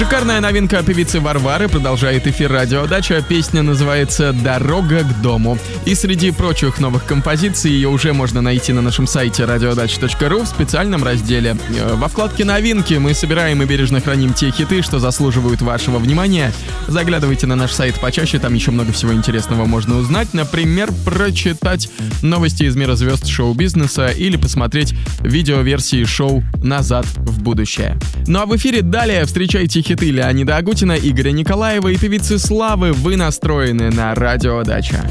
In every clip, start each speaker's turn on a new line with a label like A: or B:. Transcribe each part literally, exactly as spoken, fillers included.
A: Шикарная новинка певицы Варвары продолжает эфир «Радиодача». Песня называется «Дорога к дому». И среди прочих новых композиций ее уже можно найти на нашем сайте радиодача точка ру в специальном разделе. Во вкладке «Новинки» мы собираем и бережно храним те хиты, что заслуживают вашего внимания. Заглядывайте на наш сайт почаще, там еще много всего интересного можно узнать. Например, прочитать новости из мира звезд шоу-бизнеса или посмотреть видеоверсии шоу «Назад в будущее». Ну а в эфире далее встречайте хиты Леонида Агутина, Игоря Николаева и певицы Славы. Вы настроены на «Радиодача».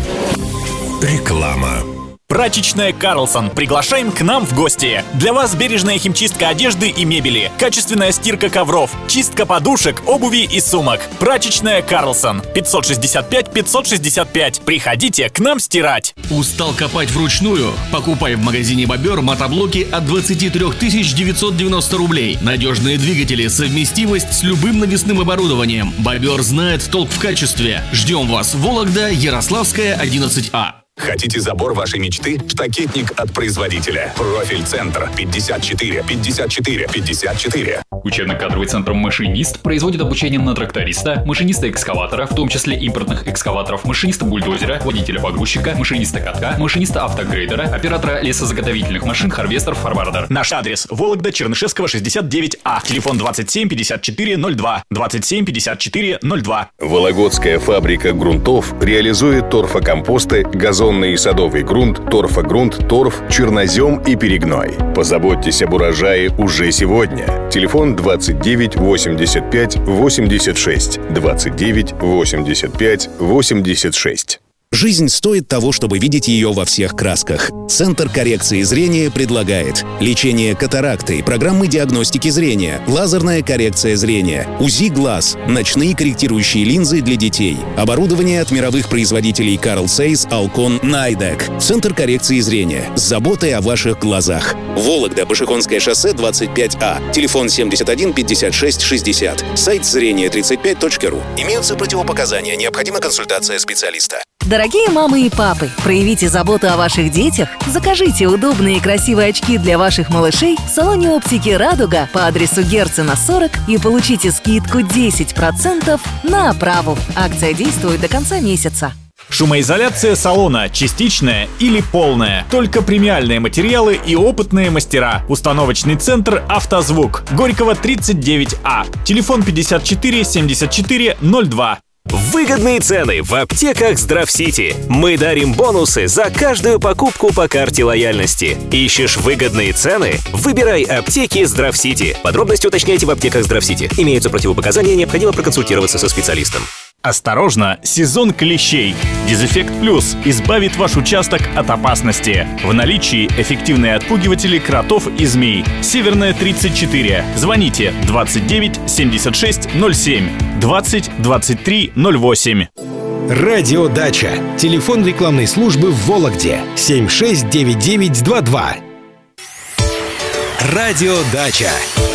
B: Реклама.
C: Прачечная Карлсон. Приглашаем к нам в гости. Для вас бережная химчистка одежды и мебели, качественная стирка ковров, чистка подушек, обуви и сумок. Прачечная Карлсон. пятьсот шестьдесят пять пятьсот шестьдесят пять. Приходите к нам стирать.
D: Устал копать вручную? Покупай в магазине Бобер мотоблоки от двадцать три тысячи девятьсот девяносто рублей. Надежные двигатели, совместимость с любым навесным оборудованием. Бобер знает толк в качестве. Ждем вас. Вологда, Ярославская, одиннадцать А.
B: Хотите забор вашей мечты? Штакетник от производителя. Профиль-центр пятьдесят четыре пятьдесят четыре пятьдесят четыре.
E: Учебно-кадровый центр «Машинист» производит обучение на тракториста, машиниста-экскаватора, в том числе импортных экскаваторов, машиниста-бульдозера, водителя-погрузчика, машиниста-катка, машиниста-автогрейдера, оператора лесозаготовительных машин, харвестер, форвардер.
C: Наш адрес: Вологда, Чернышевского, шестьдесят девять А. Телефон двадцать семь пятьдесят четыре ноль два. двадцать семь пятьдесят четыре ноль два.
F: Вологодская фабрика грунтов реализует торфокомпосты, газонный и садовый грунт, торфогрунт, торф, чернозем и перегной. Позаботьтесь об урожае уже сегодня. Телефон двадцать девять восемьдесят пять восемьдесят шесть. двадцать девять восемьдесят пять восемьдесят шесть.
G: Жизнь стоит того, чтобы видеть ее во всех красках. Центр коррекции зрения предлагает лечение катаракты, программы диагностики зрения, лазерная коррекция зрения, УЗИ глаз, ночные корректирующие линзы для детей, оборудование от мировых производителей Carl Zeiss, Alcon, Nidec. Центр коррекции зрения с заботой о ваших глазах. Вологда, Башиконское шоссе, двадцать пять А. Телефон семьдесят один пятьдесят шесть шестьдесят. Сайт зрение тридцать пять точка ру. Имеются противопоказания. Необходима консультация специалиста.
H: Дорогие мамы и папы, проявите заботу о ваших детях, закажите удобные и красивые очки для ваших малышей в салоне оптики «Радуга» по адресу Герцена сорок и получите скидку десять процентов на оправу. Акция действует до конца месяца.
C: Шумоизоляция салона частичная или полная. Только премиальные материалы и опытные мастера. Установочный центр «Автозвук». Горького, тридцать девять А. Телефон пятьдесят четыре семьдесят четыре ноль два.
I: Выгодные цены в аптеках Здравсити. Мы дарим бонусы за каждую покупку по карте лояльности. Ищешь выгодные цены? Выбирай аптеки Здравсити. Подробности уточняйте в аптеках Здравсити. Имеются противопоказания, необходимо проконсультироваться со специалистом.
C: Осторожно, сезон клещей. Дезэффект Плюс избавит ваш участок от опасности. В наличии эффективные отпугиватели кротов и змей. Северная, тридцать четыре. Звоните двадцать девять семьдесят шесть ноль семь, двадцать двадцать три ноль восемь.
J: Радиодача. Телефон рекламной службы в Вологде семь шесть девять девять два два. Радиодача.